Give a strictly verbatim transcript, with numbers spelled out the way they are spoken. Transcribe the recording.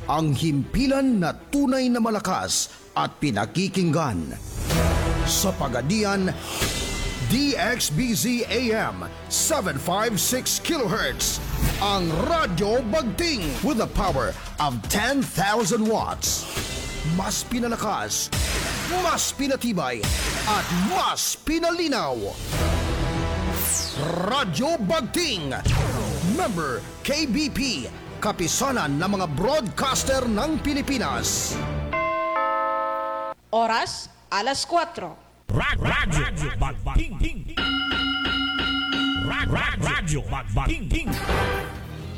ang himpilan na tunay na malakas at pinakikinggan. Sa Pagadian, D X B Z A M seven fifty-six kilohertz, ang Radyo Bagting with a power of ten thousand watts. Mas pinalakas, mas pinatibay, at mas pinalinaw. Radyo Bagting, member K B P, kapisanan ng mga broadcaster ng Pilipinas. Oras, alas kwatro. Rad Radyo Bagting. Rad Radyo Bagting.